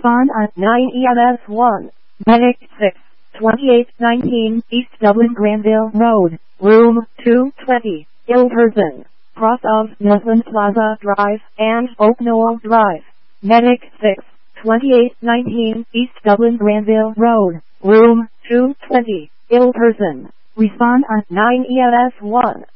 Respond on 9 EMS 1. Medic 6, 2819 East Dublin Granville Road, Room 220, ill person, cross of Nussman Plaza Drive and Oak Knoll Drive. Medic 6, 2819 East Dublin Granville Road, Room 220, ill person. Respond on 9 EMS 1.